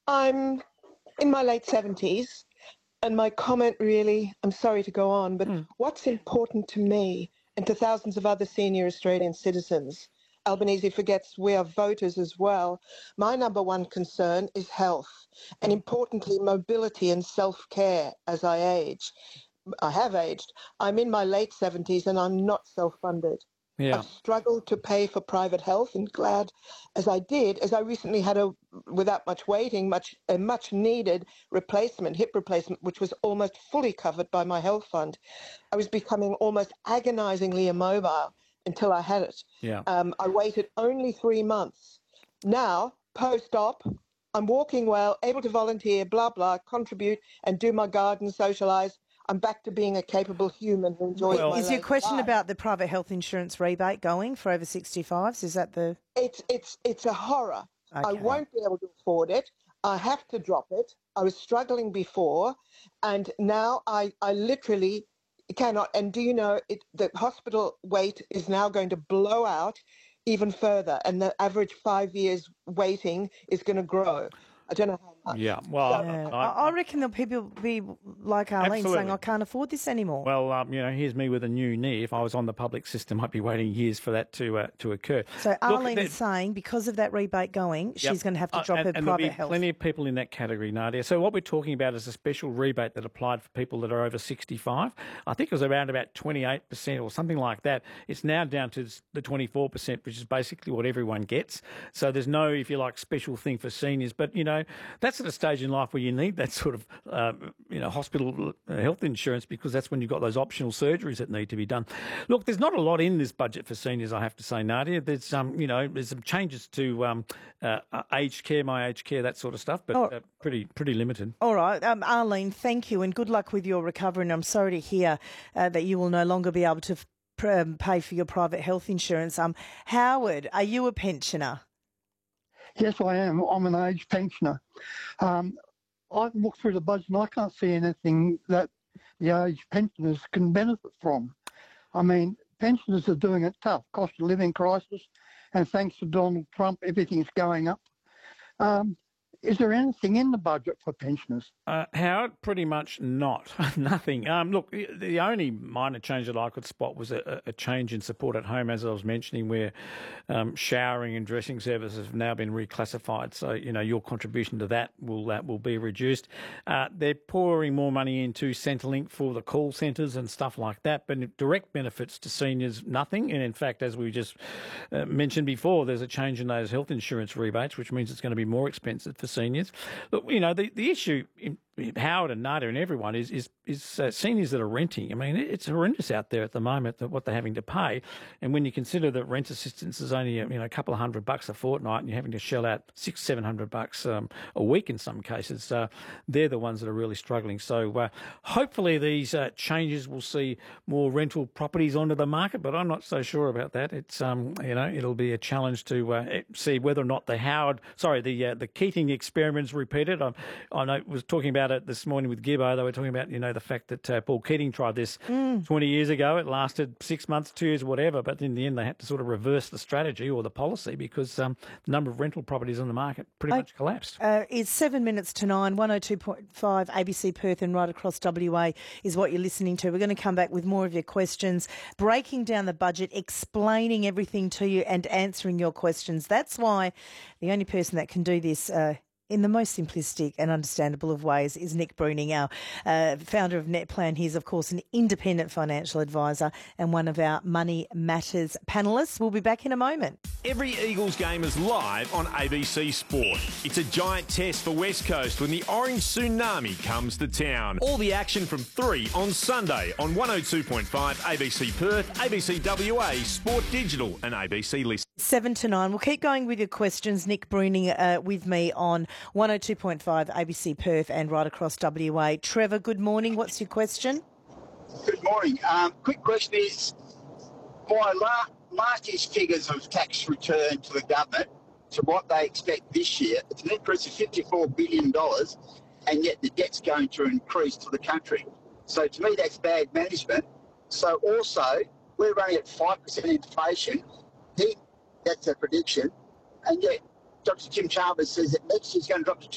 I'm in my late 70s, and my comment really, I'm sorry to go on, but what's important to me and to thousands of other senior Australian citizens, Albanese forgets we are voters as well. My number one concern is health, and importantly, mobility and self-care as I age. I have aged. I'm in my late 70s and I'm not self-funded. Yeah. I've struggled to pay for private health, and glad as I did, as I recently had without much waiting, a much needed hip replacement, which was almost fully covered by my health fund. I was becoming almost agonizingly immobile until I had it. Yeah. I waited only 3 months. Now, post-op, I'm walking well, able to volunteer, blah, blah, contribute and do my garden, socialise. I'm back to being a capable human who enjoys my Is your later question life. about the private health insurance rebate going for over 65s? Is that the... It's a horror. Okay. I won't be able to afford it. I have to drop it. I was struggling before, and now I literally cannot. And do you know, the hospital wait is now going to blow out even further, and the average 5 years waiting is going to grow. I don't know how much. Yeah, well, Yeah. I reckon there'll people be like Arlene saying, I can't afford this anymore. Well, here's me with a new knee. If I was on the public system, I'd be waiting years for that to occur. So Arlene is saying because of that rebate going, she's going to have to drop her and private there'll be health. plenty of people in that category, Nadia. So what we're talking about is a special rebate that applied for people that are over 65. I think it was around about 28% or something like that. It's now down to the 24%, which is basically what everyone gets. So there's no, if you like, special thing for seniors. But, that's at a stage in life where you need that sort of, hospital health insurance, because that's when you've got those optional surgeries that need to be done. Look, there's not a lot in this budget for seniors, I have to say, Nadia. There's there's some changes to aged care, my aged care, that sort of stuff, but pretty limited. All right. Arlene, thank you and good luck with your recovery. And I'm sorry to hear that you will no longer be able to pay for your private health insurance. Howard, are you a pensioner? Yes, I am. I'm an aged pensioner. I've looked through the budget and I can't see anything that the aged pensioners can benefit from. I mean, pensioners are doing it tough, cost of living crisis, and thanks to Donald Trump, everything's going up. Is there anything in the budget for pensioners? Howard, pretty much not. Nothing. Look, the only minor change that I could spot was a change in support at home, as I was mentioning, where showering and dressing services have now been reclassified. So, your contribution to that will be reduced. They're pouring more money into Centrelink for the call centres and stuff like that. But direct benefits to seniors, nothing. And in fact, as we just mentioned before, there's a change in those health insurance rebates, which means it's going to be more expensive for seniors. Look, the issue in Howard and Nadia and everyone is seniors that are renting. I mean, it's horrendous out there at the moment what they're having to pay. And when you consider that rent assistance is only a couple of $100 a fortnight, and you're having to shell out $600-700 a week in some cases, they're the ones that are really struggling. So hopefully these changes will see more rental properties onto the market, but I'm not so sure about that. It's it'll be a challenge to see whether or not the Keating experiments repeated. I know was talking about it this morning with Gibbo. They were talking about, the fact that Paul Keating tried this 20 years ago. It lasted 6 months, 2 years, whatever. But in the end, they had to sort of reverse the strategy or the policy because the number of rental properties on the market pretty much collapsed. It's 7 minutes to 9, 102.5 ABC Perth and right across WA is what you're listening to. We're going to come back with more of your questions, breaking down the budget, explaining everything to you and answering your questions. That's why the only person that can do this in the most simplistic and understandable of ways is Nick Bruning, our founder of NetPlan. He's, of course, an independent financial advisor and one of our Money Matters panellists. We'll be back in a moment. Every Eagles game is live on ABC Sport. It's a giant test for West Coast when the Orange Tsunami comes to town. All the action from 3 on Sunday on 102.5 ABC Perth, ABC WA, Sport Digital and ABC Listen. 7 to 9. We'll keep going with your questions. Nick Bruning with me on 102.5 ABC Perth and right across WA. Trevor, good morning. What's your question? Good morning. Quick question is, by last year's figures of tax return to the government to what they expect this year, it's an increase of $54 billion, and yet the debt's going to increase to the country. So to me, that's bad management. So also, we're running at 5% inflation. That's a prediction. And yet Dr. Jim Chalmers says that next year's going to drop to